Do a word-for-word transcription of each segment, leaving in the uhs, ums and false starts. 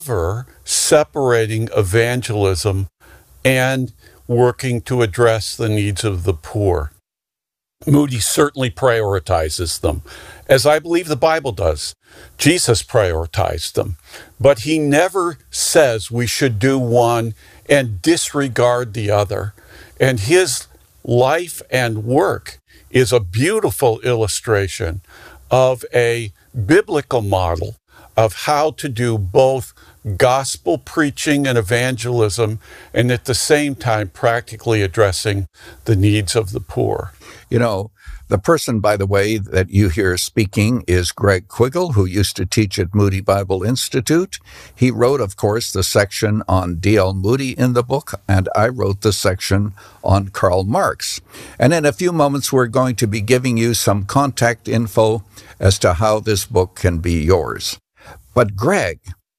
never separating evangelism and working to address the needs of the poor. Moody certainly prioritizes them, as I believe the Bible does. Jesus prioritized them, but he never says we should do one and disregard the other. And his life and work is a beautiful illustration of a biblical model of how to do both gospel preaching and evangelism, and at the same time practically addressing the needs of the poor. You know, the person, by the way, that you hear speaking is Greg Quiggle, who used to teach at Moody Bible Institute. He wrote, of course, the section on D L Moody in the book, and I wrote the section on Karl Marx. And in a few moments, we're going to be giving you some contact info as to how this book can be yours. But Greg,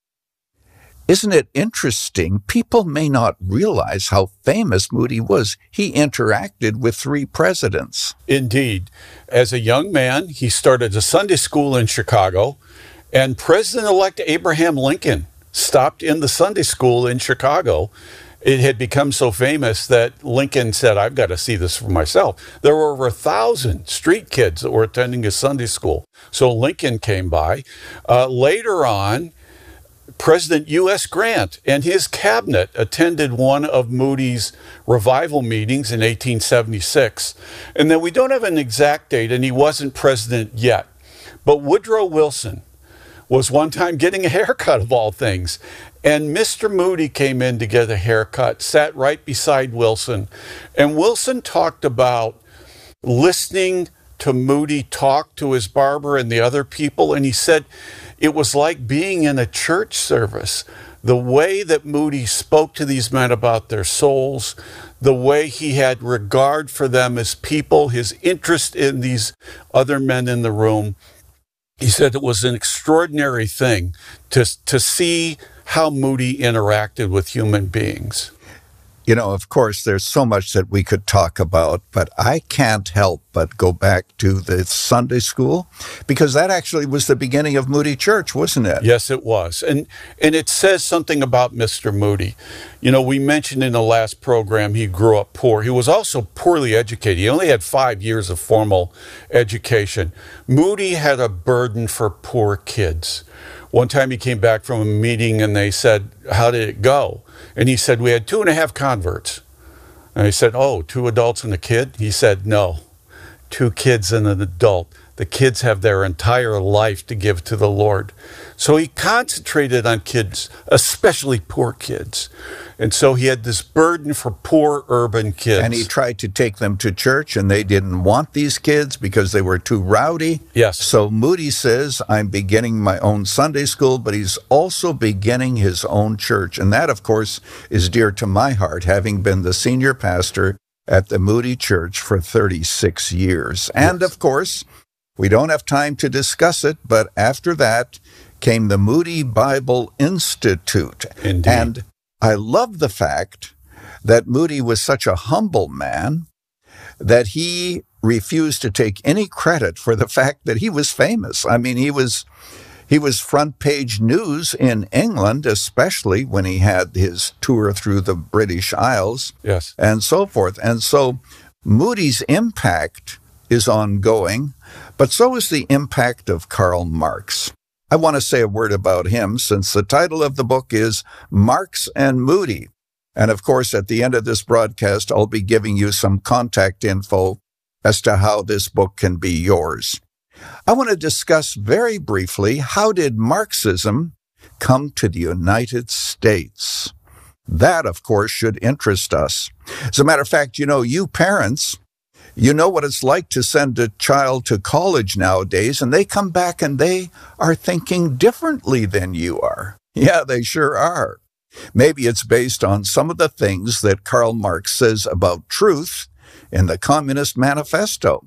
isn't it interesting? People may not realize how famous Moody was. He interacted with three presidents. Indeed. As a young man, he started a Sunday school in Chicago, and President-elect Abraham Lincoln stopped in the Sunday school in Chicago. It had become so famous that Lincoln said, I've got to see this for myself. There were over a thousand street kids that were attending his Sunday school. So Lincoln came by. Uh, later on, President U S Grant and his cabinet attended one of Moody's revival meetings in eighteen seventy-six. And then we don't have an exact date, and he wasn't president yet. But Woodrow Wilson was one time getting a haircut, of all things. And Mister Moody came in to get a haircut, sat right beside Wilson. And Wilson talked about listening to Moody talk to his barber and the other people. And he said it was like being in a church service. The way that Moody spoke to these men about their souls, the way he had regard for them as people, his interest in these other men in the room. He said it was an extraordinary thing to, to see how Moody interacted with human beings. You know, of course, there's so much that we could talk about, but I can't help but go back to the Sunday school, because that actually was the beginning of Moody Church, wasn't it? Yes, it was. And and it says something about Mister Moody. You know, we mentioned in the last program he grew up poor. He was also poorly educated. He only had five years of formal education. Moody had a burden for poor kids. One time he came back from a meeting and they said, how did it go? And he said, we had two and a half converts. And I said, oh, two adults and a kid? He said, no, two kids and an adult. The kids have their entire life to give to the Lord. So he concentrated on kids, especially poor kids. And so he had this burden for poor urban kids. And he tried to take them to church, and they didn't want these kids because they were too rowdy. Yes. So Moody says, I'm beginning my own Sunday school, but he's also beginning his own church. And that, of course, is dear to my heart, having been the senior pastor at the Moody Church for thirty-six years. And, yes, of course, we don't have time to discuss it, but after that came the Moody Bible Institute. Indeed. And I love the fact that Moody was such a humble man that he refused to take any credit for the fact that he was famous. I mean, he was he was front page news in England, especially when he had his tour through the British Isles, yes, and so forth. And so Moody's impact is ongoing, but so is the impact of Karl Marx. I want to say a word about him, since the title of the book is Marx and Moody. And of course, at the end of this broadcast, I'll be giving you some contact info as to how this book can be yours. I want to discuss very briefly, how did Marxism come to the United States? That, of course, should interest us. As a matter of fact, you know, you parents, you know what it's like to send a child to college nowadays, and they come back and they are thinking differently than you are. Yeah, they sure are. Maybe it's based on some of the things that Karl Marx says about truth in the Communist Manifesto.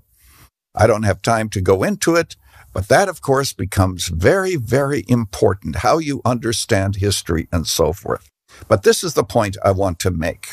I don't have time to go into it, but that, of course, becomes very, very important, how you understand history and so forth. But this is the point I want to make.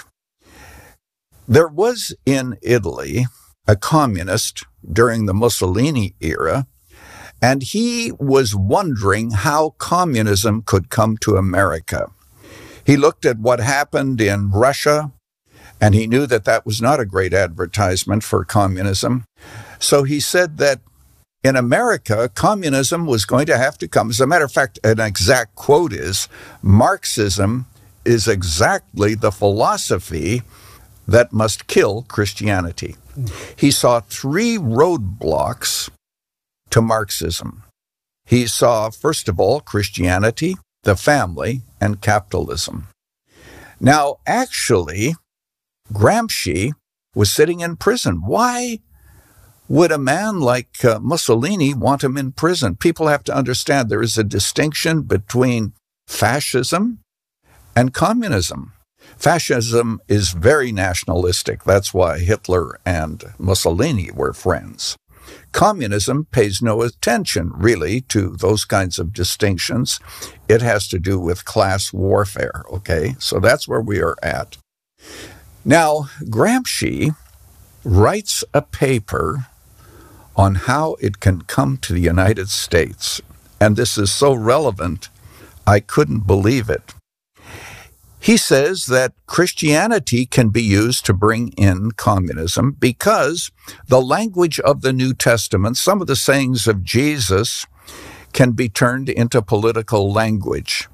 There was in Italy a communist during the Mussolini era, and he was wondering how communism could come to America. He looked at what happened in Russia, and he knew that that was not a great advertisement for communism. So he said that in America, communism was going to have to come. As a matter of fact, an exact quote is, Marxism is exactly the philosophy that must kill Christianity. He saw three roadblocks to Marxism. He saw, first of all, Christianity, the family, and capitalism. Now, actually, Gramsci was sitting in prison. Why would a man like uh, Mussolini want him in prison? People have to understand there is a distinction between fascism and communism. Fascism is very nationalistic. That's why Hitler and Mussolini were friends. Communism pays no attention, really, to those kinds of distinctions. It has to do with class warfare, okay? So that's where we are at. Now, Gramsci writes a paper on how it can come to the United States. And this is so relevant, I couldn't believe it. He says that Christianity can be used to bring in communism because the language of the New Testament, some of the sayings of Jesus, can be turned into political language.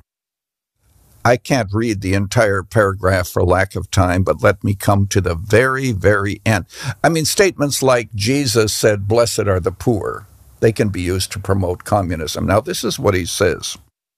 I can't read the entire paragraph for lack of time, but let me come to the very, very end. I mean, statements like Jesus said, "Blessed are the poor," they can be used to promote communism. Now, this is what he says.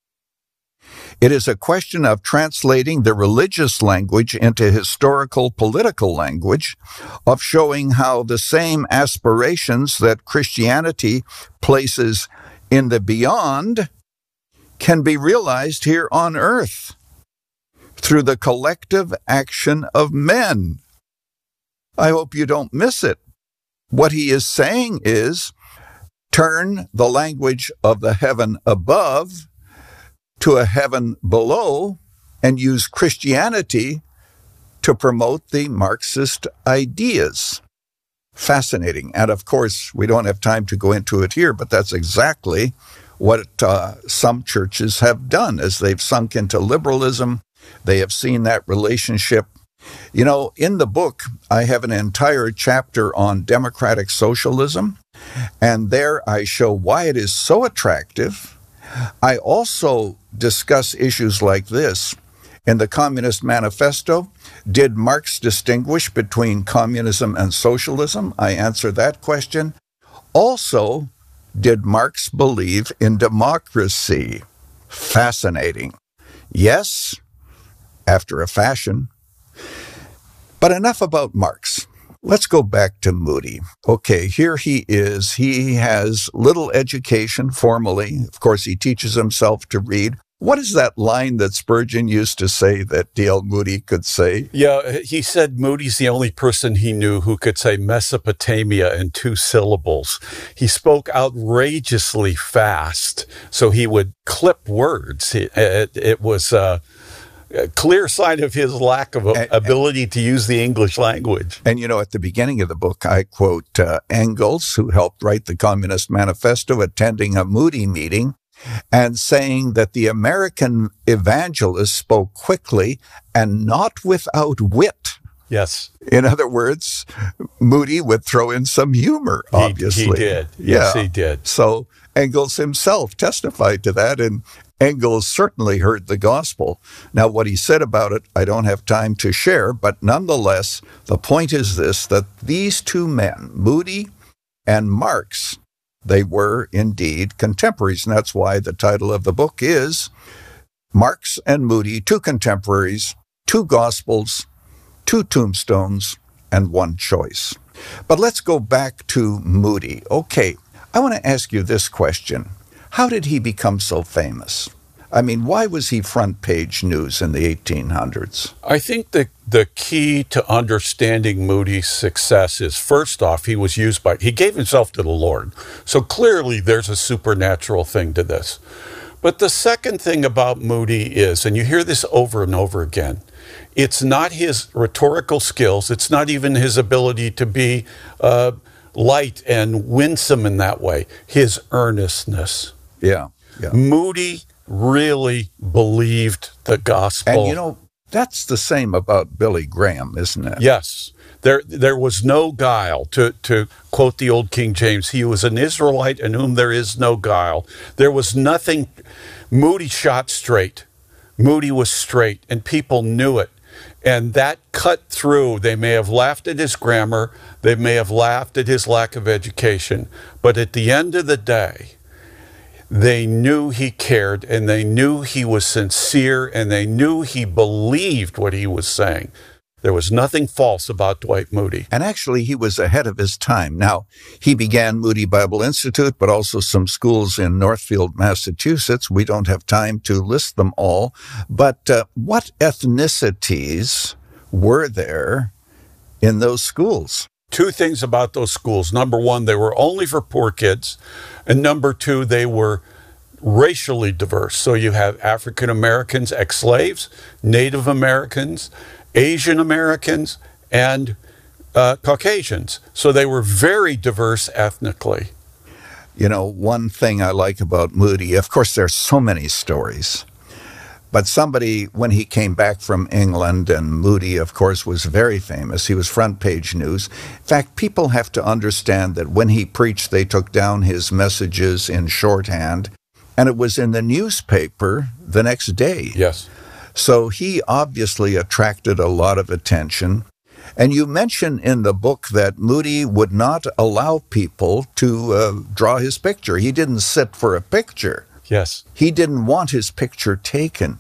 It is a question of translating the religious language into historical political language, of showing how the same aspirations that Christianity places in the beyond can be realized here on earth through the collective action of men. I hope you don't miss it. What he is saying is, turn the language of the heaven above to a heaven below and use Christianity to promote the Marxist ideas. Fascinating. And of course, we don't have time to go into it here, but that's exactly what uh, some churches have done as they've sunk into liberalism. They have seen that relationship. You know, in the book, I have an entire chapter on democratic socialism, and there I show why it is so attractive. I also discuss issues like this. In the Communist Manifesto, did Marx distinguish between communism and socialism? I answer that question. Also, did Marx believe in democracy? Fascinating. Yes, after a fashion. But enough about Marx. Let's go back to Moody. Okay, here he is. He has little education formally. Of course, he teaches himself to read. What is that line that Spurgeon used to say that D L Moody could say? Yeah, he said Moody's the only person he knew who could say Mesopotamia in two syllables. He spoke outrageously fast, so he would clip words. It, it, it was uh, a clear sign of his lack of and, ability to use the English language. And, you know, at the beginning of the book, I quote uh, Engels, who helped write the Communist Manifesto, attending a Moody meeting, and saying that the American evangelist spoke quickly and not without wit. Yes. In other words, Moody would throw in some humor, obviously. He, he did. Yes, yeah. he did. So Engels himself testified to that, and Engels certainly heard the gospel. Now, what he said about it, I don't have time to share, but nonetheless, the point is this, that these two men, Moody and Marx, they were indeed contemporaries, and that's why the title of the book is Marx and Moody, Two Contemporaries, Two Gospels, Two Tombstones, and One Choice. But let's go back to Moody. Okay, I want to ask you this question. How did he become so famous? I mean, why was he front page news in the eighteen hundreds? I think the the key to understanding Moody's success is, first off, he was used by, he gave himself to the Lord. So clearly there's a supernatural thing to this. But the second thing about Moody is, and you hear this over and over again, it's not his rhetorical skills. It's not even his ability to be uh, light and winsome in that way. His earnestness. Yeah, yeah. Moody really believed the gospel. And you know, that's the same about Billy Graham, isn't it? Yes. There there was no guile, to, to quote the old King James. He was an Israelite in whom there is no guile. There was nothing. Moody shot straight. Moody was straight, and people knew it. And that cut through. They may have laughed at his grammar. They may have laughed at his lack of education. But at the end of the day, they knew he cared, and they knew he was sincere, and they knew he believed what he was saying. There was nothing false about Dwight Moody. And actually, he was ahead of his time. Now, he began Moody Bible Institute, but also some schools in Northfield, Massachusetts. We don't have time to list them all. But uh, what ethnicities were there in those schools? Two things about those schools. Number one, they were only for poor kids. And number two, they were racially diverse. So you have African Americans, ex-slaves, Native Americans, Asian Americans, and uh, Caucasians. So they were very diverse ethnically. You know, one thing I like about Moody, of course, there's so many stories. But somebody, when he came back from England, and Moody, of course, was very famous. He was front page news. In fact, people have to understand that when he preached, they took down his messages in shorthand, and it was in the newspaper the next day. Yes. So he obviously attracted a lot of attention. And you mention in the book that Moody would not allow people to uh, draw his picture. He didn't sit for a picture. Yes. He didn't want his picture taken.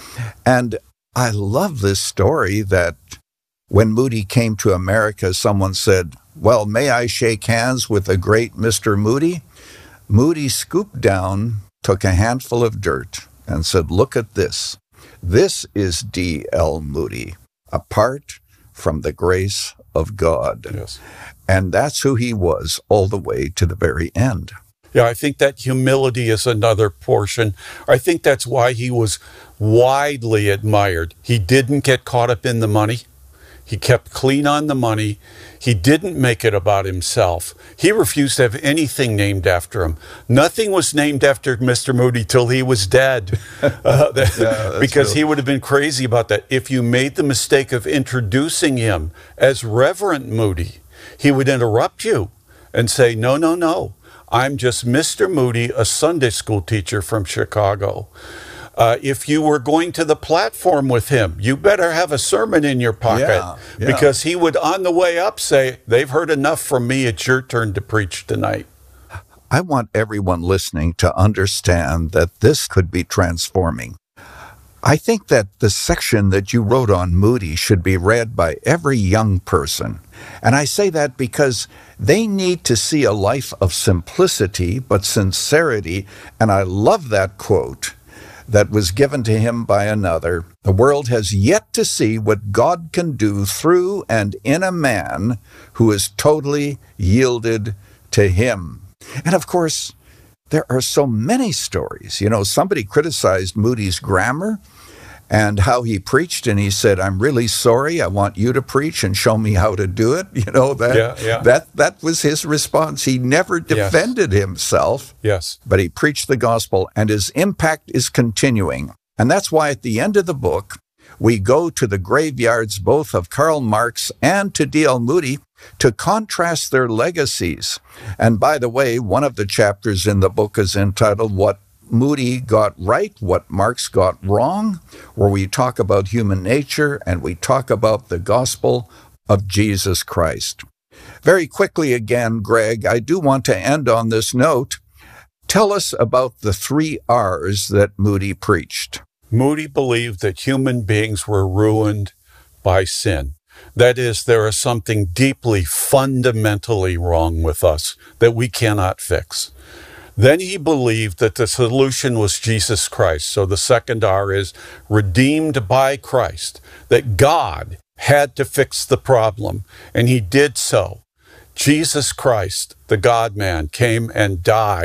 And I love this story that when Moody came to America, someone said, "Well, may I shake hands with the great Mister Moody?" Moody scooped down, took a handful of dirt, and said, "Look at this. This is D L Moody, apart from the grace of God." Yes. And that's who he was all the way to the very end. Yeah, I think that humility is another portion. I think that's why he was widely admired. He didn't get caught up in the money. He kept clean on the money. He didn't make it about himself. He refused to have anything named after him. Nothing was named after Mister Moody till he was dead. Uh, yeah, because true. he would have been crazy about that. If you made the mistake of introducing him as Reverend Moody, he would interrupt you and say, no, no, no. I'm just Mister Moody, a Sunday school teacher from Chicago. Uh, if you were going to the platform with him, you better have a sermon in your pocket, yeah, yeah. because he would on the way up say, they've heard enough from me. It's your turn to preach tonight. I want everyone listening to understand that this could be transforming. I think that the section that you wrote on Moody should be read by every young person. And I say that because they need to see a life of simplicity but sincerity. And I love that quote that was given to him by another. The world has yet to see what God can do through and in a man who is totally yielded to him. And of course, there are so many stories. You know, somebody criticized Moody's grammar and how he preached, and he said, "I'm really sorry. I want you to preach and show me how to do it." You know, that yeah, yeah. that that was his response. He never defended yes. himself. Yes. But he preached the gospel, and his impact is continuing. And that's why at the end of the book, we go to the graveyards both of Karl Marx and to D L Moody to contrast their legacies. And by the way, one of the chapters in the book is entitled What Moody Got Right, What Marx Got Wrong, where we talk about human nature and we talk about the gospel of Jesus Christ. Very quickly again, Greg, I do want to end on this note. Tell us about the three R's that Moody preached. Moody believed that human beings were ruined by sin. That is, there is something deeply, fundamentally wrong with us that we cannot fix. Then he believed that the solution was Jesus Christ. So the second R is redeemed by Christ, that God had to fix the problem, and he did so. Jesus Christ, the God-man, came and died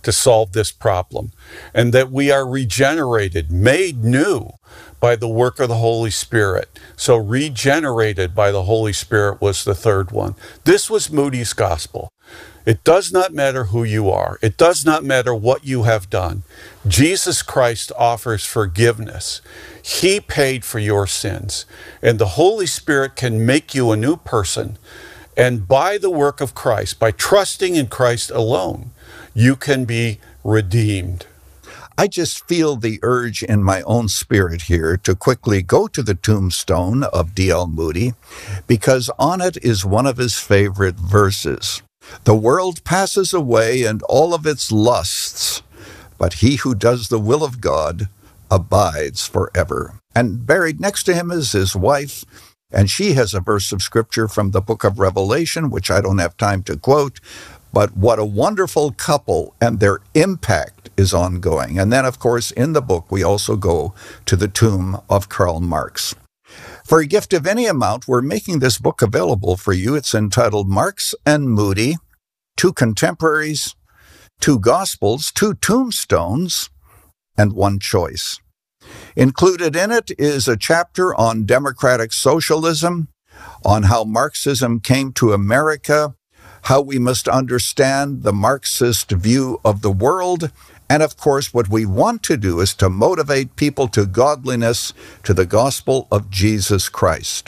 to solve this problem, and that we are regenerated, made new by the work of the Holy Spirit. So regenerated by the Holy Spirit was the third one. This was Moody's gospel. It does not matter who you are. It does not matter what you have done. Jesus Christ offers forgiveness. He paid for your sins, and the Holy Spirit can make you a new person. And by the work of Christ, by trusting in Christ alone, you can be redeemed. I just feel the urge in my own spirit here to quickly go to the tombstone of D L Moody, because on it is one of his favorite verses. The world passes away and all of its lusts, but he who does the will of God abides forever. And buried next to him is his wife, and she has a verse of scripture from the book of Revelation, which I don't have time to quote, but what a wonderful couple, and their impact is ongoing. And then, of course, in the book, we also go to the tomb of Karl Marx. For a gift of any amount, we're making this book available for you. It's entitled Marx and Moody, Two Contemporaries, Two Gospels, Two Tombstones, and One Choice. Included in it is a chapter on democratic socialism, on how Marxism came to America, how we must understand the Marxist view of the world, and of course what we want to do is to motivate people to godliness, to the gospel of Jesus Christ.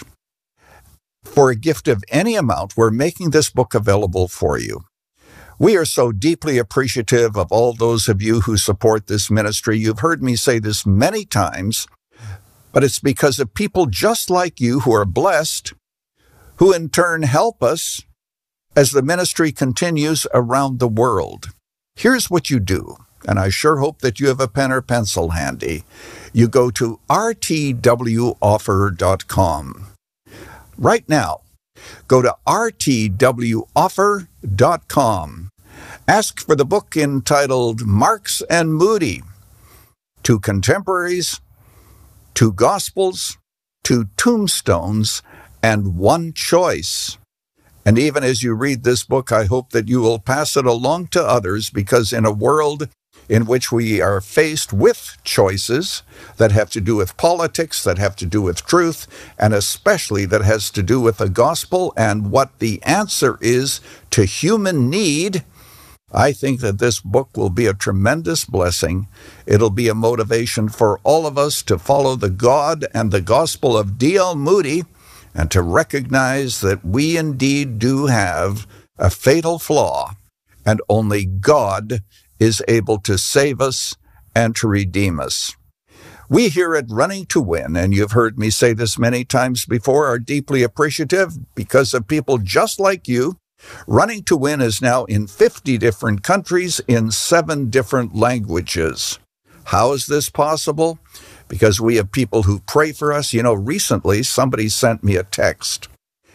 For a gift of any amount, we're making this book available for you. We are so deeply appreciative of all those of you who support this ministry. You've heard me say this many times, but it's because of people just like you who are blessed, who in turn help us as the ministry continues around the world. Here's what you do, and I sure hope that you have a pen or pencil handy. You go to r t w offer dot com. Right now, go to r t w offer dot com. Ask for the book entitled Marx and Moody, Two Contemporaries, Two Gospels, Two Tombstones, and One Choice. And even as you read this book, I hope that you will pass it along to others, because in a world in which we are faced with choices that have to do with politics, that have to do with truth, and especially that has to do with the gospel and what the answer is to human need, I think that this book will be a tremendous blessing. It'll be a motivation for all of us to follow the God and the gospel of D L Moody, and to recognize that we indeed do have a fatal flaw, and only God is able to save us and to redeem us. We here at Running to Win, and you've heard me say this many times before, are deeply appreciative because of people just like you. Running to Win is now in fifty different countries in seven different languages. How is this possible? Because we have people who pray for us. You know, recently somebody sent me a text,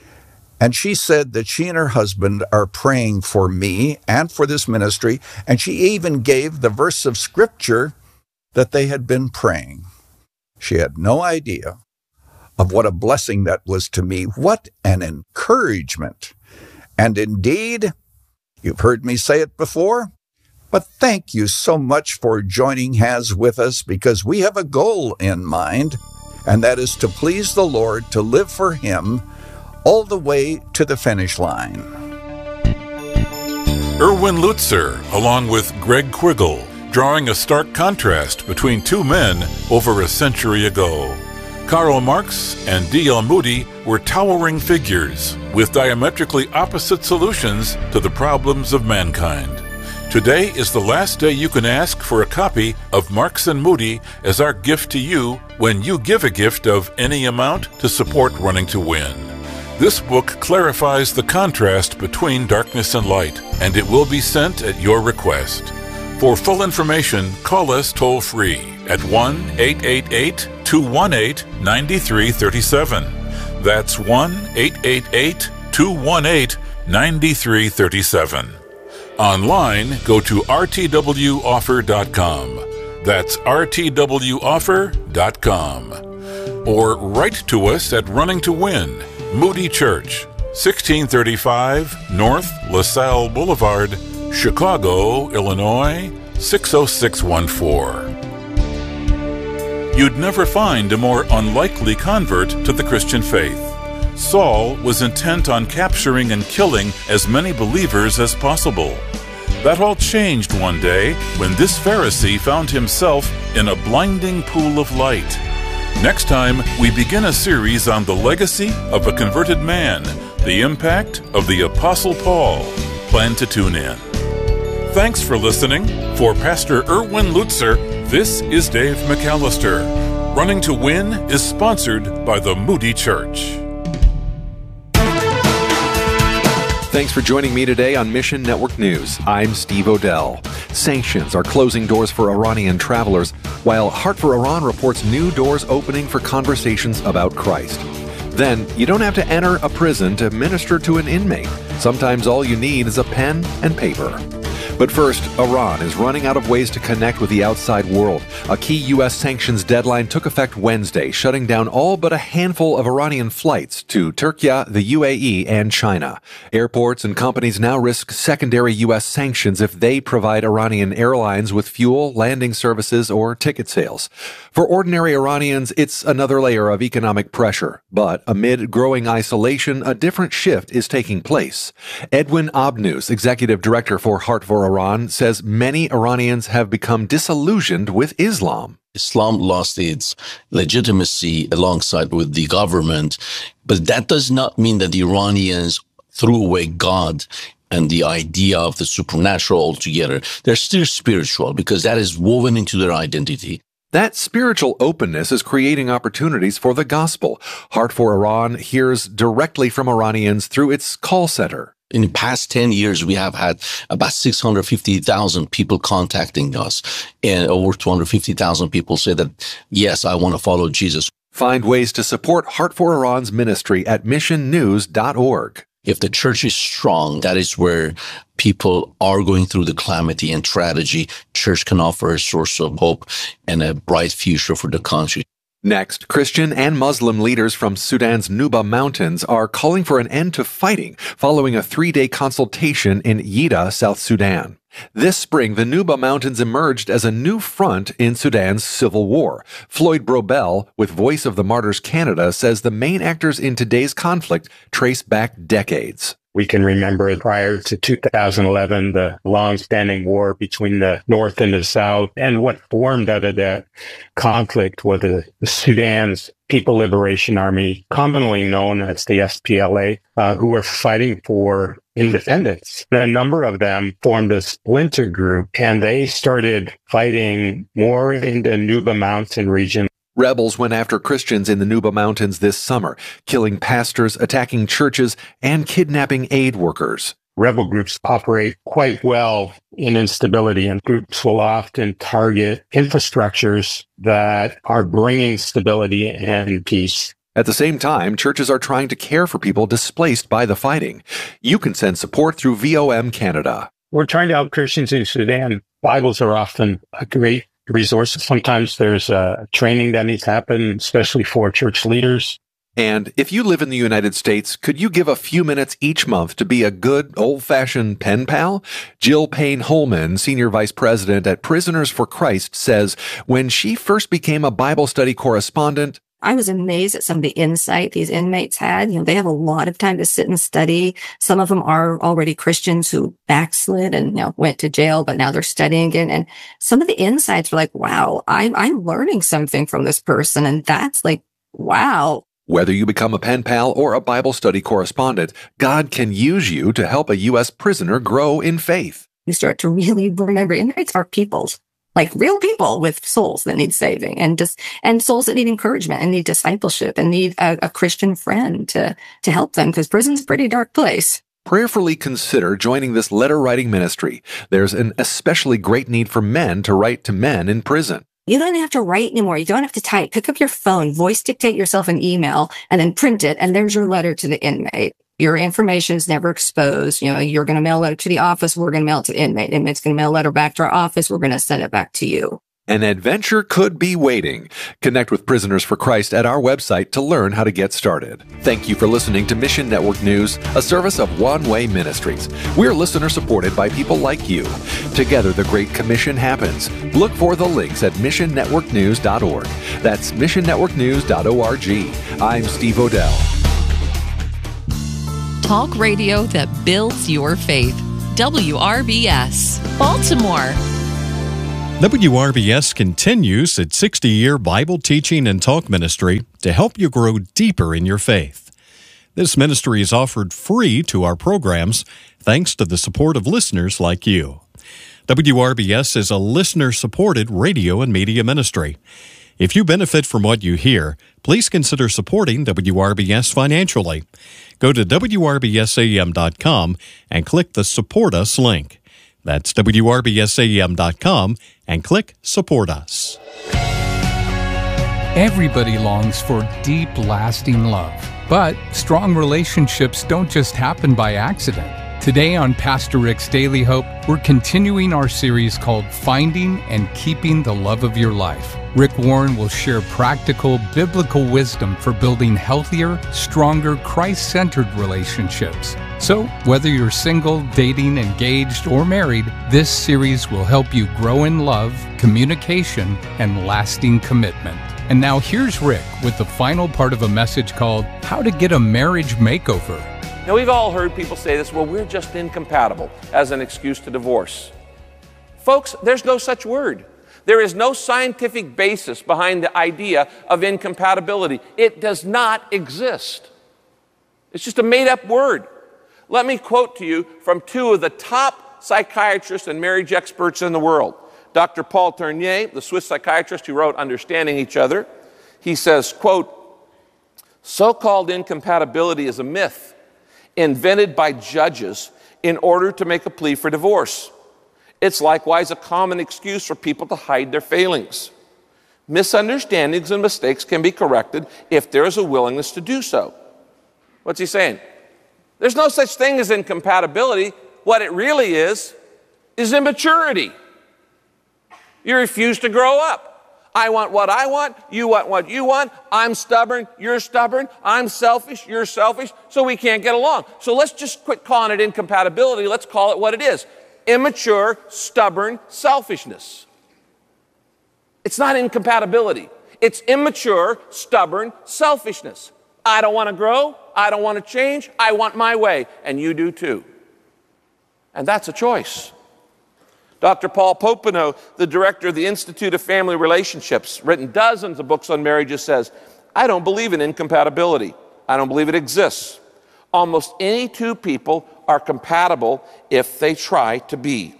and she said that she and her husband are praying for me and for this ministry, and she even gave the verse of scripture that they had been praying. She had no idea of what a blessing that was to me. What an encouragement. And indeed, you've heard me say it before, but thank you so much for joining hands with us, because we have a goal in mind, and that is to please the Lord, to live for Him all the way to the finish line. Erwin Lutzer, along with Greg Quiggle, drawing a stark contrast between two men over a century ago. Karl Marx and D L Moody were towering figures with diametrically opposite solutions to the problems of mankind. Today is the last day you can ask for a copy of Marx and Moody as our gift to you when you give a gift of any amount to support Running to Win. This book clarifies the contrast between darkness and light, and it will be sent at your request. For full information, call us toll-free at one eight eight eight, two one eight, nine three three seven. That's one eight eight eight, two one eight, nine three three seven. Online, go to r t w offer dot com. That's r t w offer dot com. Or write to us at Running to Win, Moody Church, sixteen thirty-five North LaSalle Boulevard, Chicago, Illinois, six oh six one four. You'd never find a more unlikely convert to the Christian faith. Saul was intent on capturing and killing as many believers as possible. That all changed one day when this Pharisee found himself in a blinding pool of light. Next time, we begin a series on the legacy of a converted man, the impact of the Apostle Paul. Plan to tune in. Thanks for listening. For Pastor Erwin Lutzer, this is Dave McAllister. Running to Win is sponsored by the Moody Church. Thanks for joining me today on Mission Network News. I'm Steve Odell. Sanctions are closing doors for Iranian travelers, while Heart for Iran reports new doors opening for conversations about Christ. Then, you don't have to enter a prison to minister to an inmate. Sometimes all you need is a pen and paper. But first, Iran is running out of ways to connect with the outside world. A key U S sanctions deadline took effect Wednesday, shutting down all but a handful of Iranian flights to Turkey, the U A E, and China. Airports and companies now risk secondary U S sanctions if they provide Iranian airlines with fuel, landing services, or ticket sales. For ordinary Iranians, it's another layer of economic pressure. But amid growing isolation, a different shift is taking place. Edwin Abnous, executive director for Heart for Iran, says many Iranians have become disillusioned with Islam. Islam lost its legitimacy alongside with the government, but that does not mean that the Iranians threw away God and the idea of the supernatural altogether. They're still spiritual because that is woven into their identity. That spiritual openness is creating opportunities for the gospel. Heart for Iran hears directly from Iranians through its call center. In the past ten years, we have had about six hundred fifty thousand people contacting us, and over two hundred fifty thousand people say that, yes, I want to follow Jesus. Find ways to support Heart for Iran's ministry at mission news dot org. If the church is strong, that is where people are going through the calamity and tragedy. Church can offer a source of hope and a bright future for the country. Next, Christian and Muslim leaders from Sudan's Nuba Mountains are calling for an end to fighting following a three-day consultation in Yida, South Sudan. This spring, the Nuba Mountains emerged as a new front in Sudan's civil war. Floyd Brobel, with Voice of the Martyrs Canada, says the main actors in today's conflict trace back decades. We can remember prior to two thousand eleven, the long-standing war between the North and the South. And what formed out of that conflict was the, the Sudan's People Liberation Army, commonly known as the S P L A, uh, who were fighting for independence. A number of them formed a splinter group, and they started fighting more in the Nuba Mountain region. Rebels went after Christians in the Nuba Mountains this summer, killing pastors, attacking churches, and kidnapping aid workers. Rebel groups operate quite well in instability, and groups will often target infrastructures that are bringing stability and peace. At the same time, churches are trying to care for people displaced by the fighting. You can send support through V O M Canada. We're trying to help Christians in Sudan. Bibles are often a great resource. Sometimes there's a training that needs to happen, especially for church leaders. And if you live in the United States, could you give a few minutes each month to be a good, old-fashioned pen pal? Jill Payne Holman, Senior Vice President at Prisoners for Christ, says when she first became a Bible study correspondent, I was amazed at some of the insight these inmates had. You know, they have a lot of time to sit and study. Some of them are already Christians who backslid and, you know, went to jail, but now they're studying again. And some of the insights were like, wow, I'm, I'm learning something from this person. And that's like, wow. Whether you become a pen pal or a Bible study correspondent, God can use you to help a U S prisoner grow in faith. You start to really remember inmates are peoples. Like real people with souls that need saving, and just and souls that need encouragement and need discipleship and need a, a Christian friend to to help them, because prison's a pretty dark place. Prayerfully consider joining this letter writing ministry. There's an especially great need for men to write to men in prison. You don't have to write anymore. You don't have to type. Pick up your phone, voice dictate yourself an email, and then print it. And there's your letter to the inmate. Your information is never exposed. You know, you're going to mail a letter to the office. We're going to mail it to the inmate. Inmate's going to mail a letter back to our office. We're going to send it back to you. An adventure could be waiting. Connect with Prisoners for Christ at our website to learn how to get started. Thank you for listening to Mission Network News, a service of One Way Ministries. We're listener supported by people like you. Together, the Great Commission happens. Look for the links at mission network news dot org. That's mission network news dot org. I'm Steve Odell. Talk radio that builds your faith. W R B S, Baltimore. W R B S continues its sixty-year Bible teaching and talk ministry to help you grow deeper in your faith. This ministry is offered free to our programs thanks to the support of listeners like you. W R B S is a listener-supported radio and media ministry. If you benefit from what you hear, please consider supporting W R B S financially. Go to W R B S A M dot com and click the Support Us link. That's W R B S A M dot com and click Support Us. Everybody longs for deep, lasting love. But strong relationships don't just happen by accident. Today on Pastor Rick's Daily Hope, we're continuing our series called Finding and Keeping the Love of Your Life. Rick Warren will share practical biblical wisdom for building healthier, stronger, Christ-centered relationships. So, whether you're single, dating, engaged, or married, this series will help you grow in love, communication, and lasting commitment. And now here's Rick with the final part of a message called How to Get a Marriage Makeover. Now, we've all heard people say this, well, we're just incompatible, as an excuse to divorce. Folks, there's no such word. There is no scientific basis behind the idea of incompatibility. It does not exist. It's just a made-up word. Let me quote to you from two of the top psychiatrists and marriage experts in the world. Doctor Paul Tournier, the Swiss psychiatrist who wrote Understanding Each Other, he says, quote, so-called incompatibility is a myth invented by judges in order to make a plea for divorce. It's likewise a common excuse for people to hide their failings. Misunderstandings and mistakes can be corrected if there is a willingness to do so. What's he saying? There's no such thing as incompatibility. What it really is, is immaturity. You refuse to grow up. I want what I want, you want what you want, I'm stubborn, you're stubborn, I'm selfish, you're selfish, so we can't get along. So let's just quit calling it incompatibility, let's call it what it is. Immature, stubborn selfishness. It's not incompatibility. It's immature, stubborn selfishness. I don't want to grow, I don't want to change, I want my way, and you do too. And that's a choice. Doctor Paul Popenoe, the director of the Institute of Family Relationships, written dozens of books on marriages, says, I don't believe in incompatibility. I don't believe it exists. Almost any two people are compatible if they try to be.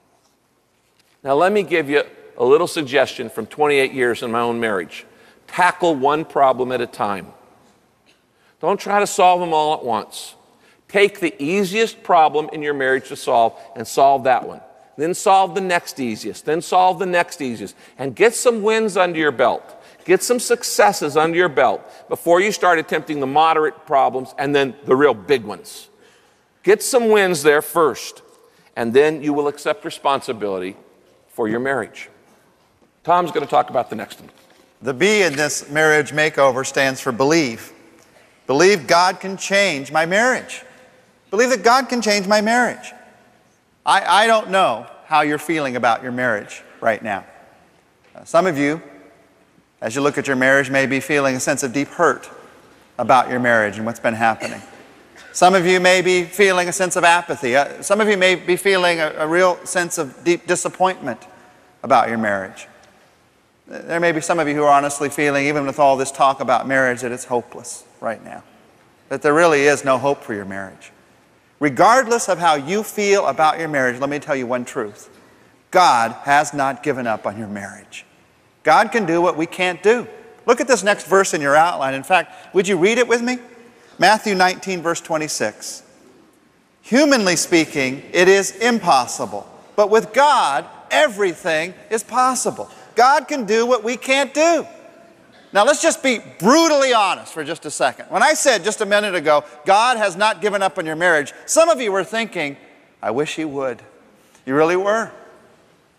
Now let me give you a little suggestion from twenty-eight years in my own marriage. Tackle one problem at a time. Don't try to solve them all at once. Take the easiest problem in your marriage to solve and solve that one. Then solve the next easiest, then solve the next easiest, and get some wins under your belt. Get some successes under your belt before you start attempting the moderate problems and then the real big ones. Get some wins there first, and then you will accept responsibility for your marriage. Tom's going to talk about the next one. The B in this marriage makeover stands for believe. Believe God can change my marriage. Believe that God can change my marriage. I, I don't know how you're feeling about your marriage right now. Uh, some of you, as you look at your marriage, may be feeling a sense of deep hurt about your marriage and what's been happening. Some of you may be feeling a sense of apathy. Uh, some of you may be feeling a, a real sense of deep disappointment about your marriage. There may be some of you who are honestly feeling, even with all this talk about marriage, that it's hopeless right now, that there really is no hope for your marriage. Regardless of how you feel about your marriage, let me tell you one truth. God has not given up on your marriage. God can do what we can't do. Look at this next verse in your outline. In fact, would you read it with me? Matthew nineteen, verse twenty-six. Humanly speaking, it is impossible. But with God, everything is possible. God can do what we can't do. Now let's just be brutally honest for just a second. When I said just a minute ago, God has not given up on your marriage, some of you were thinking, I wish He would. You really were.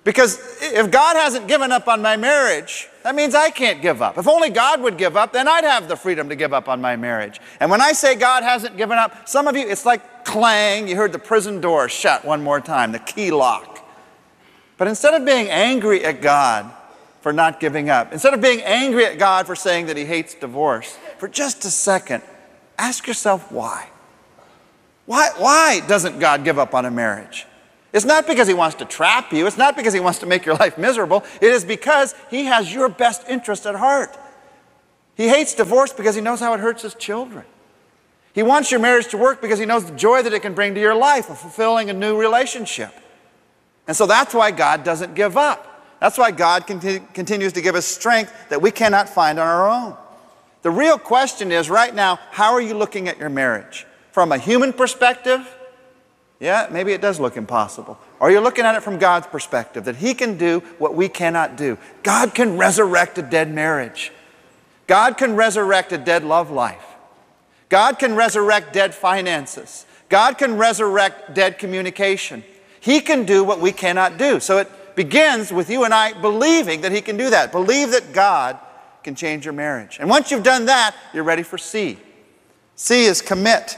Because if God hasn't given up on my marriage, that means I can't give up. If only God would give up, then I'd have the freedom to give up on my marriage. And when I say God hasn't given up, some of you, it's like clang. You heard the prison door shut one more time, the key lock. But instead of being angry at God for not giving up, instead of being angry at God for saying that he hates divorce, for just a second, ask yourself why. Why, why doesn't God give up on a marriage? It's not because he wants to trap you. It's not because he wants to make your life miserable. It is because he has your best interest at heart. He hates divorce because he knows how it hurts his children. He wants your marriage to work because he knows the joy that it can bring to your life of fulfilling a new relationship. And so that's why God doesn't give up. That's why God conti- continues to give us strength that we cannot find on our own. The real question is right now, how are you looking at your marriage? From a human perspective, yeah, maybe it does look impossible. Or you're looking at it from God's perspective, that he can do what we cannot do. God can resurrect a dead marriage. God can resurrect a dead love life. God can resurrect dead finances. God can resurrect dead communication. He can do what we cannot do. So it begins with you and I believing that he can do that. Believe that God can change your marriage. And once you've done that, you're ready for C. C is commit.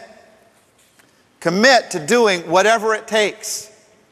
Commit to doing whatever it takes.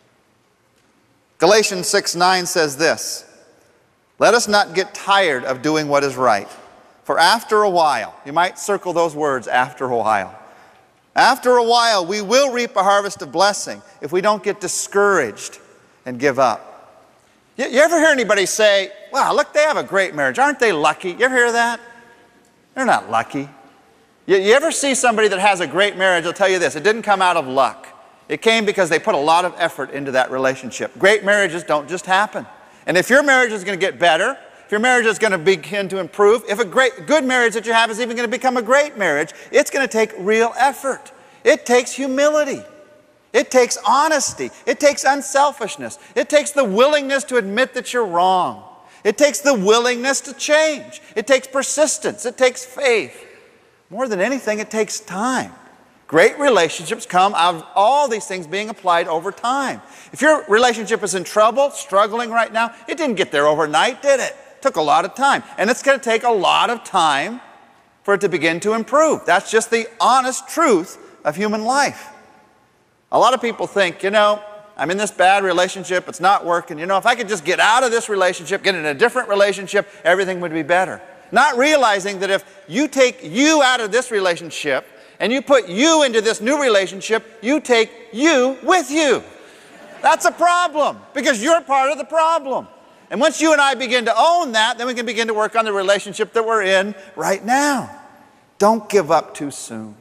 Galatians six nine says this, let us not get tired of doing what is right, for after a while, you might circle those words, after a while. After a while, we will reap a harvest of blessing if we don't get discouraged and give up. You, you ever hear anybody say, wow, look, they have a great marriage. Aren't they lucky? You ever hear that? They're not lucky. You, you ever see somebody that has a great marriage, they'll tell you this, it didn't come out of luck. It came because they put a lot of effort into that relationship. Great marriages don't just happen. And if your marriage is going to get better, if your marriage is going to begin to improve, if a great, good marriage that you have is even going to become a great marriage, it's going to take real effort. It takes humility. It takes honesty. It takes unselfishness. It takes the willingness to admit that you're wrong. It takes the willingness to change. It takes persistence. It takes faith. More than anything, it takes time. Great relationships come out of all these things being applied over time. If your relationship is in trouble, struggling right now, it didn't get there overnight, did it? It took a lot of time. And it's going to take a lot of time for it to begin to improve. That's just the honest truth of human life. A lot of people think, you know, I'm in this bad relationship, it's not working. You know, if I could just get out of this relationship, get in a different relationship, everything would be better. Not realizing that if you take you out of this relationship and you put you into this new relationship, you take you with you. That's a problem because you're part of the problem. And once you and I begin to own that, then we can begin to work on the relationship that we're in right now. Don't give up too soon.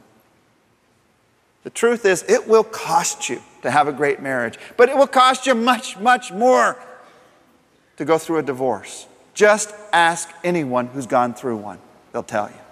The truth is, it will cost you to have a great marriage, but it will cost you much, much more to go through a divorce. Just ask anyone who's gone through one. They'll tell you.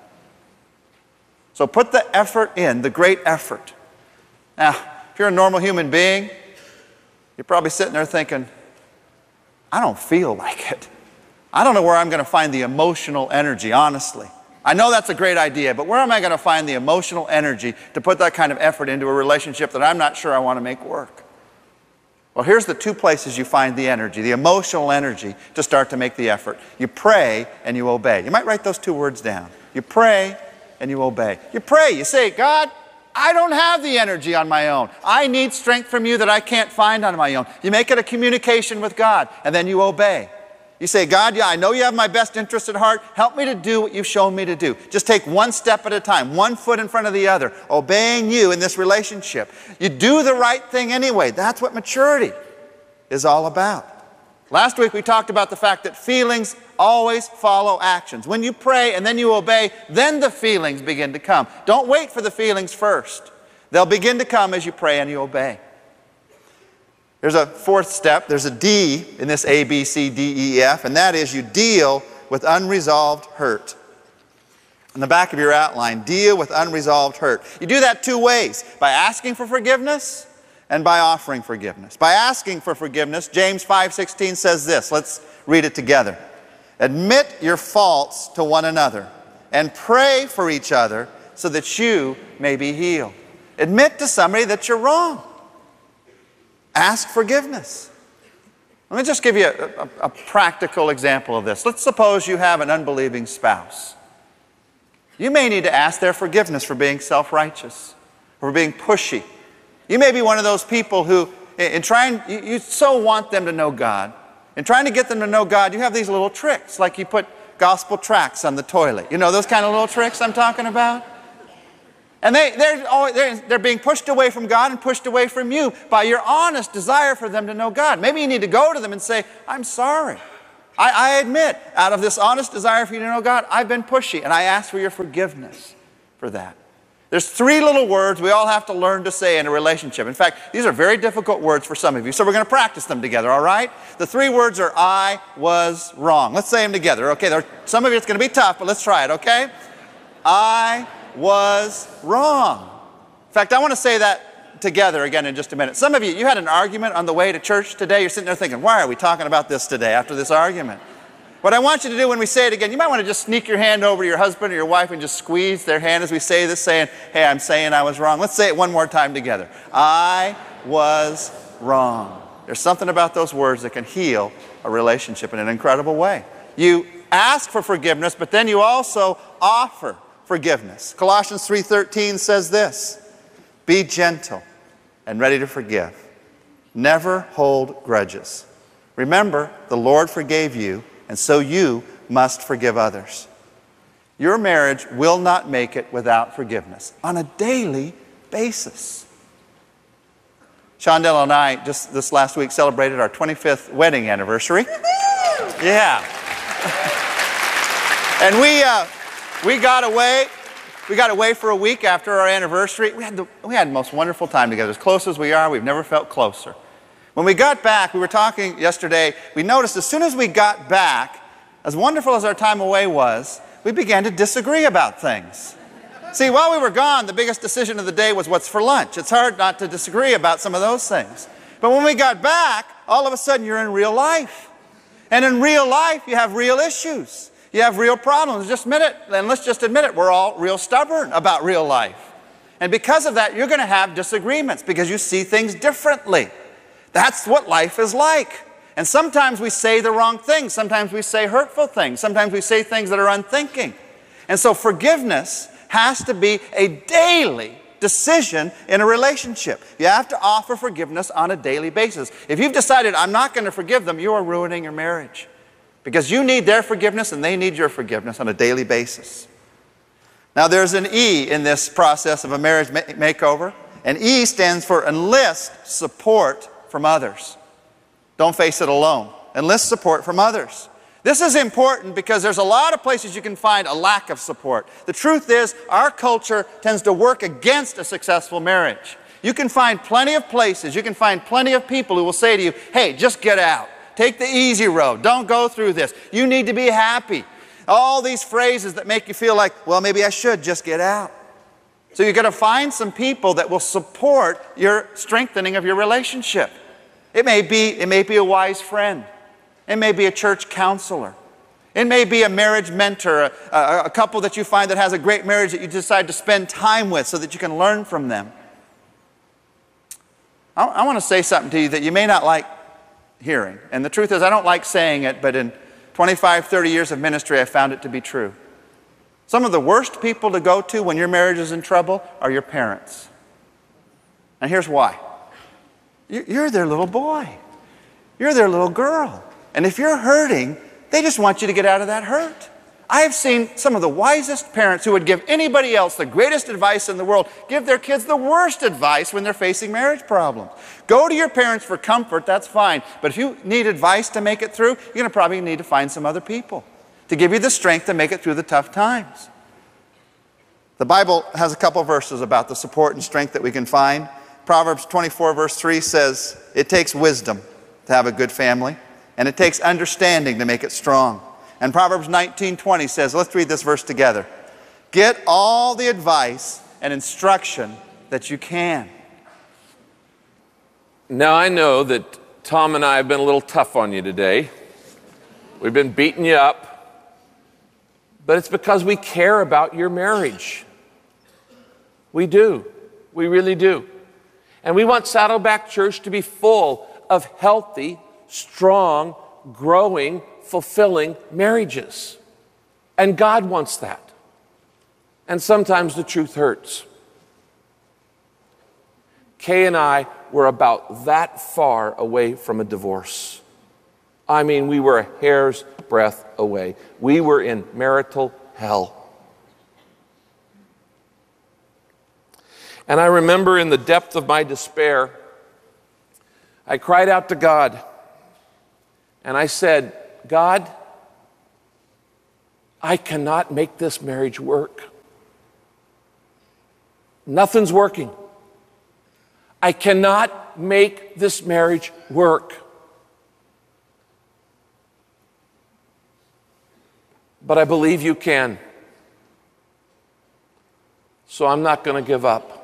So put the effort in, the great effort. Now, if you're a normal human being, you're probably sitting there thinking, I don't feel like it. I don't know where I'm going to find the emotional energy, honestly. I know that's a great idea, but where am I going to find the emotional energy to put that kind of effort into a relationship that I'm not sure I want to make work? Well, here's the two places you find the energy, the emotional energy to start to make the effort. You pray and you obey. You might write those two words down. You pray and you obey. You pray, you say, God, I don't have the energy on my own. I need strength from you that I can't find on my own. You make it a communication with God, and then you obey. You say, God, yeah, I know you have my best interest at heart. Help me to do what you've shown me to do. Just take one step at a time, one foot in front of the other, obeying you in this relationship. You do the right thing anyway. That's what maturity is all about. Last week we talked about the fact that feelings always follow actions. When you pray and then you obey, then the feelings begin to come. Don't wait for the feelings first. They'll begin to come as you pray and you obey. There's a fourth step. There's a D in this A, B, C, D, E, F, and that is you deal with unresolved hurt. In the back of your outline, deal with unresolved hurt. You do that two ways, by asking for forgiveness and by offering forgiveness. By asking for forgiveness, James five sixteen says this. Let's read it together. Admit your faults to one another and pray for each other so that you may be healed. Admit to somebody that you're wrong. Ask forgiveness. Let me just give you a, a, a practical example of this. Let's suppose you have an unbelieving spouse. You may need to ask their forgiveness for being self-righteous, for being pushy. You may be one of those people who, in trying, you, you so want them to know God. In trying to get them to know God, you have these little tricks, like you put gospel tracts on the toilet. You know those kind of little tricks I'm talking about? And they, they're, always, they're, they're being pushed away from God and pushed away from you by your honest desire for them to know God. Maybe you need to go to them and say, I'm sorry. I, I admit, out of this honest desire for you to know God, I've been pushy, and I ask for your forgiveness for that. There's three little words we all have to learn to say in a relationship. In fact, these are very difficult words for some of you, so we're going to practice them together, all right? The three words are, I was wrong. Let's say them together, okay? There are, some of you it's going to be tough, but let's try it, okay? I was wrong. In fact, I want to say that together again in just a minute. Some of you, you had an argument on the way to church today. You're sitting there thinking, why are we talking about this today after this argument? What I want you to do when we say it again, you might want to just sneak your hand over to your husband or your wife and just squeeze their hand as we say this, saying, hey, I'm saying I was wrong. Let's say it one more time together. I was wrong. There's something about those words that can heal a relationship in an incredible way. You ask for forgiveness, but then you also offer forgiveness. Colossians three thirteen says this, be gentle and ready to forgive. Never hold grudges. Remember, the Lord forgave you, and so you must forgive others. Your marriage will not make it without forgiveness on a daily basis. Shondell and I, just this last week, celebrated our twenty-fifth wedding anniversary. Yeah. And we, uh, we got away. We got away for a week after our anniversary. We had the, we had the most wonderful time together. As close as we are, we've never felt closer. When we got back, we were talking yesterday, we noticed as soon as we got back, as wonderful as our time away was, we began to disagree about things. See, while we were gone, the biggest decision of the day was what's for lunch. It's hard not to disagree about some of those things. But when we got back, all of a sudden you're in real life. And in real life, you have real issues. You have real problems. Just admit it, and let's just admit it, we're all real stubborn about real life. And because of that, you're going to have disagreements because you see things differently. That's what life is like. And sometimes we say the wrong things. Sometimes we say hurtful things. Sometimes we say things that are unthinking. And so forgiveness has to be a daily decision in a relationship. You have to offer forgiveness on a daily basis. If you've decided, I'm not going to forgive them, you are ruining your marriage. Because you need their forgiveness and they need your forgiveness on a daily basis. Now there's an E in this process of a marriage ma- makeover. And E stands for enlist support from others. Don't face it alone. Enlist support from others. This is important because there's a lot of places you can find a lack of support. The truth is, our culture tends to work against a successful marriage. You can find plenty of places, you can find plenty of people who will say to you, hey, just get out. Take the easy road. Don't go through this. You need to be happy. All these phrases that make you feel like, well, maybe I should just get out. So you've got to find some people that will support your strengthening of your relationship. It may be, it may be a wise friend. It may be a church counselor. It may be a marriage mentor, a, a, a couple that you find that has a great marriage that you decide to spend time with so that you can learn from them. I, I want to say something to you that you may not like hearing. And the truth is, I don't like saying it, but in twenty-five, thirty years of ministry, I found it to be true. Some of the worst people to go to when your marriage is in trouble are your parents. And here's why. You're their little boy. You're their little girl. And if you're hurting, they just want you to get out of that hurt. I have seen some of the wisest parents who would give anybody else the greatest advice in the world give their kids the worst advice when they're facing marriage problems. Go to your parents for comfort, that's fine. But if you need advice to make it through, you're going to probably need to find some other people to give you the strength to make it through the tough times. The Bible has a couple verses about the support and strength that we can find. Proverbs twenty-four verse three says, it takes wisdom to have a good family, and it takes understanding to make it strong. And Proverbs nineteen twenty says, let's read this verse together. Get all the advice and instruction that you can. Now I know that Tom and I have been a little tough on you today. We've been beating you up. But it's because we care about your marriage. We do. We really do. And we want Saddleback Church to be full of healthy, strong, growing, fulfilling marriages. And God wants that. And sometimes the truth hurts. Kay and I were about that far away from a divorce. I mean, we were a hair's breadth away. We were in marital hell. And I remember in the depth of my despair, I cried out to God. And I said, God, I cannot make this marriage work. Nothing's working. I cannot make this marriage work. But I believe you can. So I'm not going to give up.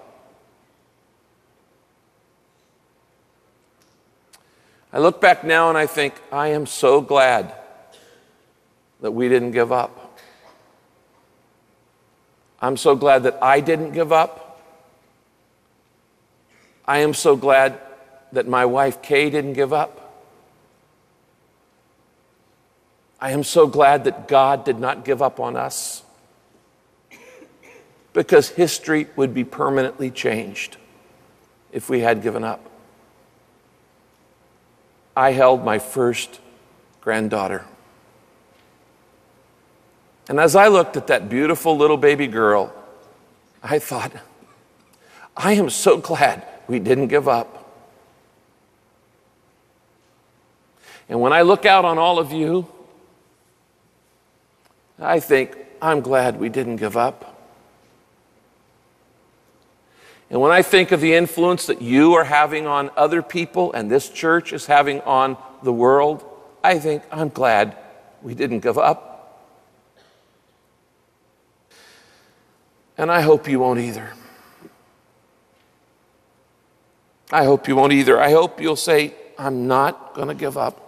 I look back now and I think, I am so glad that we didn't give up. I'm so glad that I didn't give up. I am so glad that my wife Kay didn't give up. I am so glad that God did not give up on us, because history would be permanently changed if we had given up. I held my first granddaughter. And as I looked at that beautiful little baby girl, I thought, I am so glad we didn't give up. And when I look out on all of you, I think, I'm glad we didn't give up. And when I think of the influence that you are having on other people and this church is having on the world, I think, I'm glad we didn't give up. And I hope you won't either. I hope you won't either. I hope you'll say, I'm not going to give up.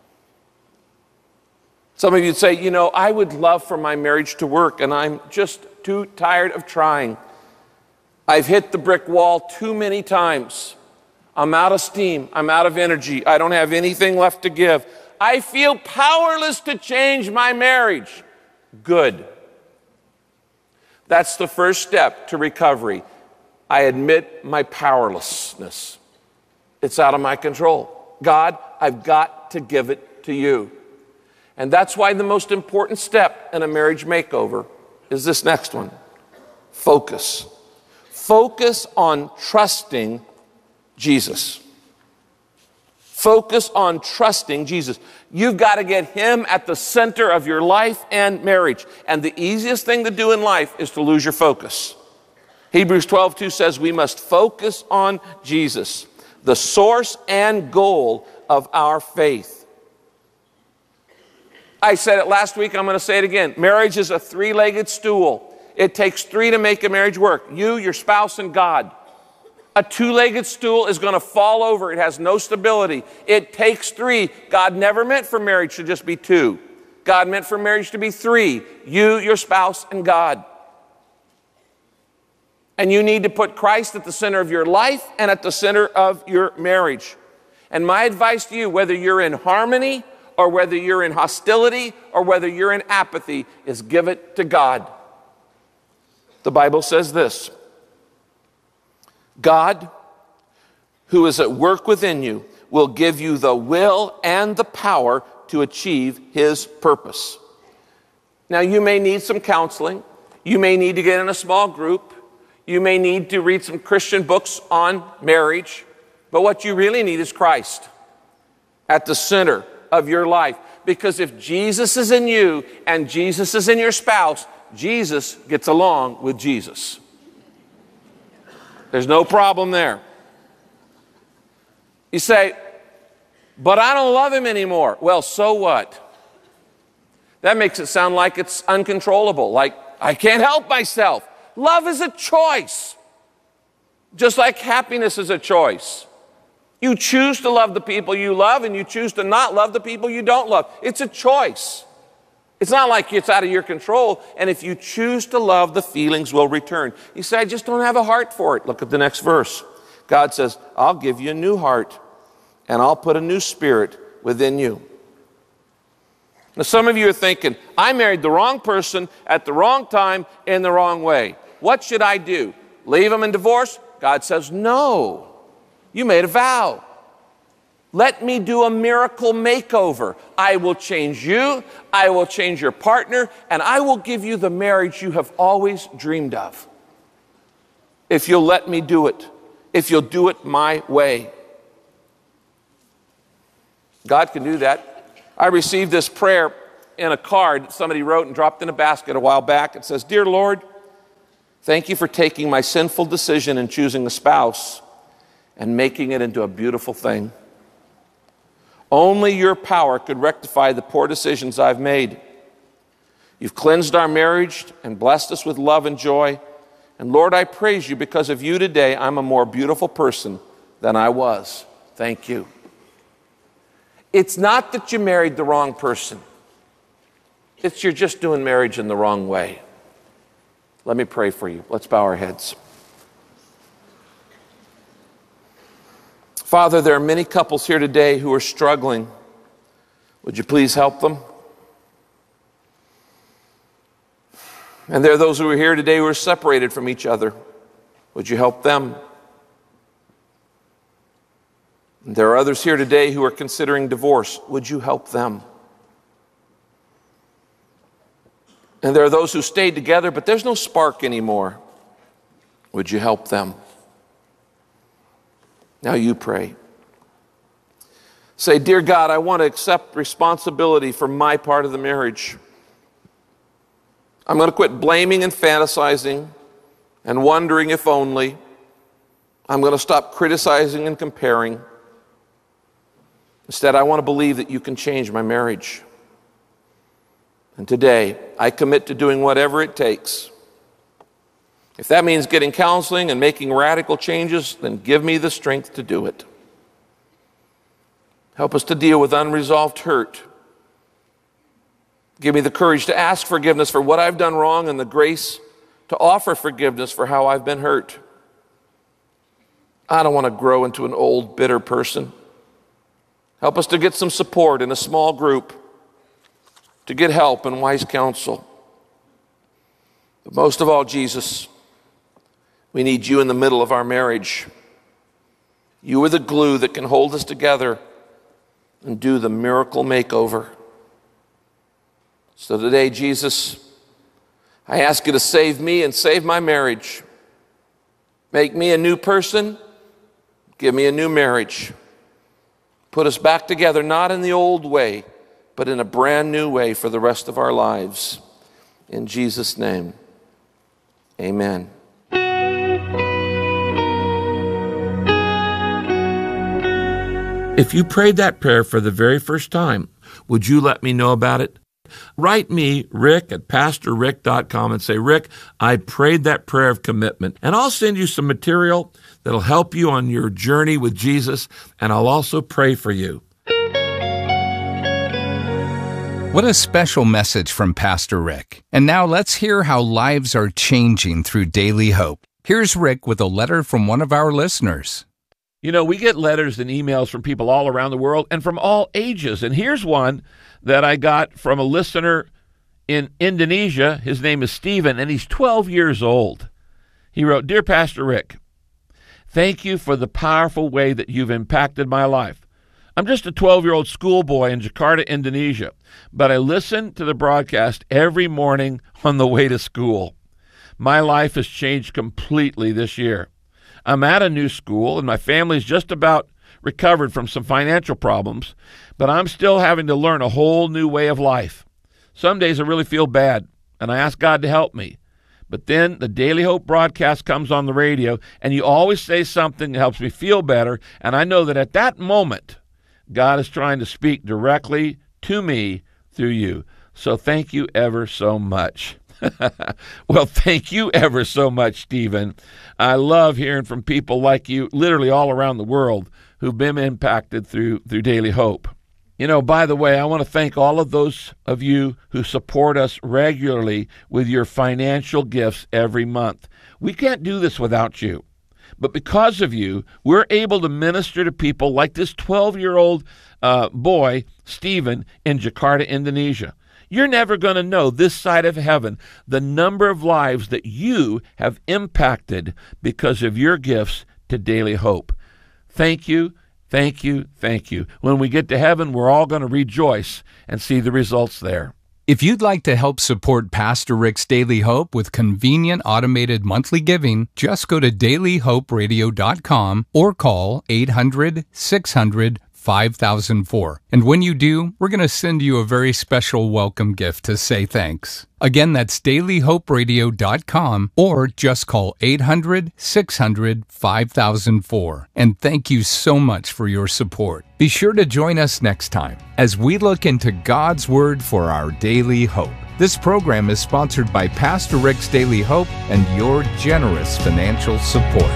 Some of you would say, you know, I would love for my marriage to work, and I'm just too tired of trying. I've hit the brick wall too many times. I'm out of steam. I'm out of energy. I don't have anything left to give. I feel powerless to change my marriage. Good. That's the first step to recovery. I admit my powerlessness. It's out of my control. God, I've got to give it to you. And that's why the most important step in a marriage makeover is this next one. Focus. Focus on trusting Jesus. Focus on trusting Jesus. You've got to get him at the center of your life and marriage. And the easiest thing to do in life is to lose your focus. Hebrews twelve two says we must focus on Jesus, the source and goal of our faith. I said it last week, I'm going to say it again. Marriage is a three-legged stool. It takes three to make a marriage work. You, your spouse, and God. A two-legged stool is going to fall over. It has no stability. It takes three. God never meant for marriage to just be two. God meant for marriage to be three. You, your spouse, and God. And you need to put Christ at the center of your life and at the center of your marriage. And my advice to you, whether you're in harmony or whether you're in hostility or whether you're in apathy, is give it to God. The Bible says this: God, who is at work within you, will give you the will and the power to achieve his purpose. Now, you may need some counseling. You may need to get in a small group. You may need to read some Christian books on marriage. But what you really need is Christ at the center of your life. Because if Jesus is in you and Jesus is in your spouse, Jesus gets along with Jesus. There's no problem there. You say, but I don't love him anymore. Well, so what? That makes it sound like it's uncontrollable, like I can't help myself. Love is a choice, just like happiness is a choice. You choose to love the people you love, and you choose to not love the people you don't love. It's a choice. It's not like it's out of your control. And if you choose to love, the feelings will return. You say, I just don't have a heart for it. Look at the next verse. God says, I'll give you a new heart, and I'll put a new spirit within you. Now, some of you are thinking, I married the wrong person at the wrong time in the wrong way. What should I do? Leave him and divorce? God says, no. You made a vow. Let me do a miracle makeover. I will change you, I will change your partner, and I will give you the marriage you have always dreamed of. If you'll let me do it, if you'll do it my way. God can do that. I received this prayer in a card somebody wrote and dropped in a basket a while back. It says, Dear Lord, thank you for taking my sinful decision in choosing a spouse and making it into a beautiful thing. Only your power could rectify the poor decisions I've made. You've cleansed our marriage and blessed us with love and joy. And Lord, I praise you because of you today. I'm a more beautiful person than I was. Thank you. It's not that you married the wrong person. It's you're just doing marriage in the wrong way. Let me pray for you. Let's bow our heads. Father, there are many couples here today who are struggling. Would you please help them? And there are those who are here today who are separated from each other. Would you help them? And there are others here today who are considering divorce. Would you help them? And there are those who stayed together, but there's no spark anymore. Would you help them? Now you pray. Say, Dear God, I want to accept responsibility for my part of the marriage. I'm going to quit blaming and fantasizing and wondering if only. I'm going to stop criticizing and comparing. Instead, I want to believe that you can change my marriage. And today, I commit to doing whatever it takes. If that means getting counseling and making radical changes, then give me the strength to do it. Help us to deal with unresolved hurt. Give me the courage to ask forgiveness for what I've done wrong and the grace to offer forgiveness for how I've been hurt. I don't want to grow into an old, bitter person. Help us to get some support in a small group, to get help and wise counsel. But most of all, Jesus, we need you in the middle of our marriage. You are the glue that can hold us together and do the miracle makeover. So today, Jesus, I ask you to save me and save my marriage. Make me a new person. Give me a new marriage. Put us back together, not in the old way, but in a brand new way for the rest of our lives. In Jesus' name, amen. If you prayed that prayer for the very first time, would you let me know about it? Write me, Rick, at pastor rick dot com and say, Rick, I prayed that prayer of commitment. And I'll send you some material that'll help you on your journey with Jesus, and I'll also pray for you. What a special message from Pastor Rick. And now let's hear how lives are changing through Daily Hope. Here's Rick with a letter from one of our listeners. You know, we get letters and emails from people all around the world and from all ages. And here's one that I got from a listener in Indonesia. His name is Stephen, and he's twelve years old. He wrote, Dear Pastor Rick, thank you for the powerful way that you've impacted my life. I'm just a twelve-year-old schoolboy in Jakarta, Indonesia, but I listen to the broadcast every morning on the way to school. My life has changed completely this year. I'm at a new school, and my family's just about recovered from some financial problems, but I'm still having to learn a whole new way of life. Some days I really feel bad, and I ask God to help me. But then the Daily Hope broadcast comes on the radio, and you always say something that helps me feel better, and I know that at that moment, God is trying to speak directly to me through you. So thank you ever so much. Well, thank you ever so much, Stephen. I love hearing from people like you, literally all around the world, who've been impacted through through Daily Hope. You know, by the way, I want to thank all of those of you who support us regularly with your financial gifts every month. We can't do this without you. But because of you, we're able to minister to people like this twelve-year-old uh, boy, Stephen, in Jakarta, Indonesia. You're never going to know this side of heaven the number of lives that you have impacted because of your gifts to Daily Hope. Thank you, thank you, thank you. When we get to heaven, we're all going to rejoice and see the results there. If you'd like to help support Pastor Rick's Daily Hope with convenient automated monthly giving, just go to daily hope radio dot com or call eight hundred, six hundred, five thousand four. And when you do, we're going to send you a very special welcome gift to say thanks. Again, that's daily hope radio dot com or just call eight hundred, six hundred, five thousand four. And thank you so much for your support. Be sure to join us next time as we look into God's Word for our daily hope. This program is sponsored by Pastor Rick's Daily Hope and your generous financial support.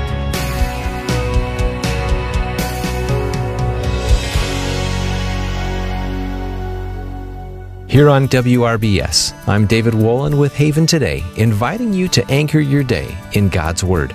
Here on W R B S, I'm David Wolin with Haven Today, inviting you to anchor your day in God's Word.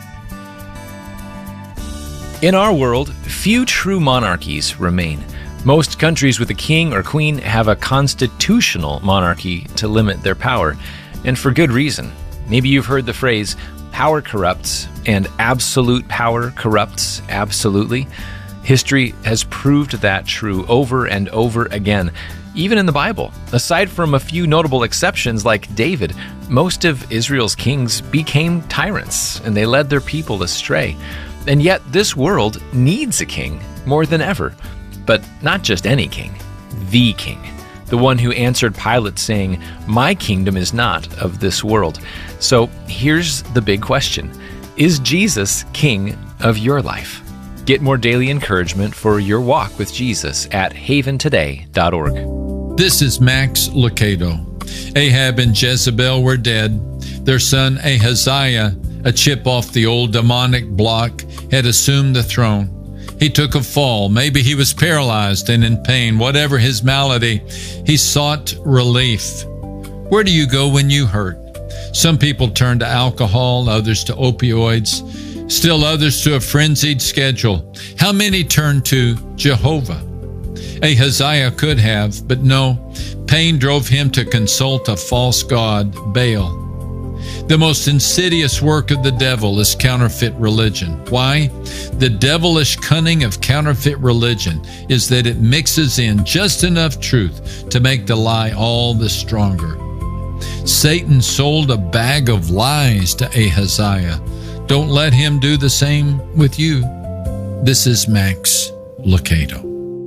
In our world, few true monarchies remain. Most countries with a king or queen have a constitutional monarchy to limit their power, and for good reason. Maybe you've heard the phrase, power corrupts, and absolute power corrupts absolutely. History has proved that true over and over again. Even in the Bible, aside from a few notable exceptions like David, most of Israel's kings became tyrants and they led their people astray. And yet this world needs a king more than ever. But not just any king, the king. The one who answered Pilate saying, "My kingdom is not of this world." So here's the big question. Is Jesus king of your life? Get more daily encouragement for your walk with Jesus at haven today dot org. This is Max Lucado. Ahab and Jezebel were dead. Their son Ahaziah, a chip off the old demonic block, had assumed the throne. He took a fall. Maybe he was paralyzed and in pain. Whatever his malady, he sought relief. Where do you go when you hurt? Some people turn to alcohol, others to opioids, still others to a frenzied schedule. How many turn to Jehovah? Ahaziah could have, but no. Pain drove him to consult a false god, Baal. The most insidious work of the devil is counterfeit religion. Why? The devilish cunning of counterfeit religion is that it mixes in just enough truth to make the lie all the stronger. Satan sold a bag of lies to Ahaziah. Don't let him do the same with you. This is Max Lucado.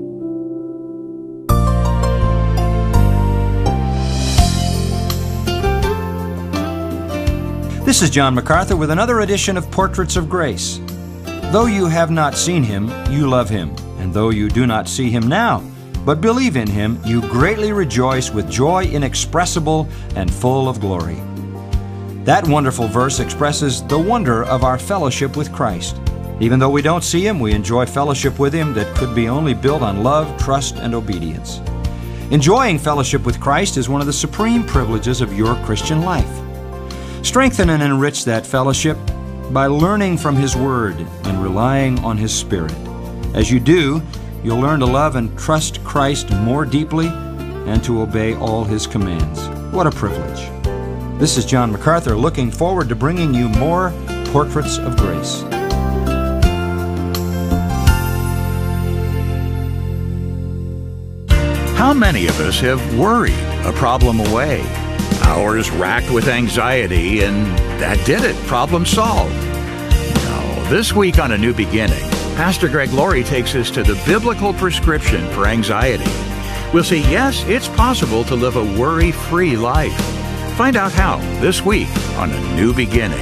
This is John MacArthur with another edition of Portraits of Grace. Though you have not seen him, you love him. And though you do not see him now, but believe in him, you greatly rejoice with joy inexpressible and full of glory. That wonderful verse expresses the wonder of our fellowship with Christ. Even though we don't see him, we enjoy fellowship with him that could be only built on love, trust, and obedience. Enjoying fellowship with Christ is one of the supreme privileges of your Christian life. Strengthen and enrich that fellowship by learning from His Word and relying on His Spirit. As you do, you'll learn to love and trust Christ more deeply and to obey all His commands. What a privilege. This is John MacArthur looking forward to bringing you more Portraits of Grace. How many of us have worried a problem away? Hours racked with anxiety, and that did it. Problem solved. No, this week on A New Beginning, Pastor Greg Laurie takes us to the biblical prescription for anxiety. We'll see, yes, it's possible to live a worry-free life. Find out how this week on A New Beginning.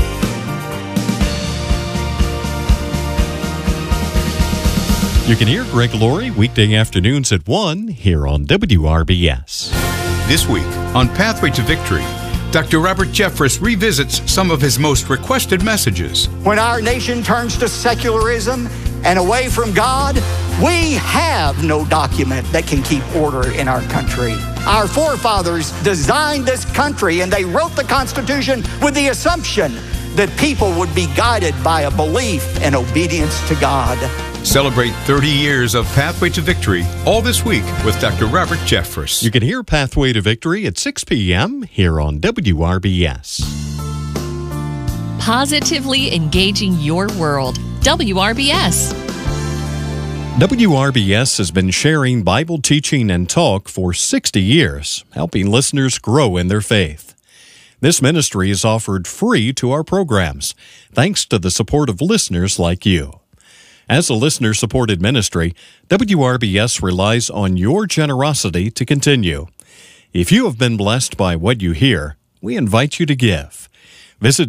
You can hear Greg Laurie weekday afternoons at one here on W R B S. This week on Pathway to Victory, Doctor Robert Jeffress revisits some of his most requested messages. When our nation turns to secularism and away from God, we have no document that can keep order in our country. Our forefathers designed this country and they wrote the Constitution with the assumption that people would be guided by a belief and obedience to God. Celebrate thirty years of Pathway to Victory all this week with Doctor Robert Jeffress. You can hear Pathway to Victory at six p.m. here on W R B S. Positively engaging your world. W R B S. W R B S has been sharing Bible teaching and talk for sixty years, helping listeners grow in their faith. This ministry is offered free to our programs, thanks to the support of listeners like you. As a listener-supported ministry, W R B S relies on your generosity to continue. If you have been blessed by what you hear, we invite you to give. Visit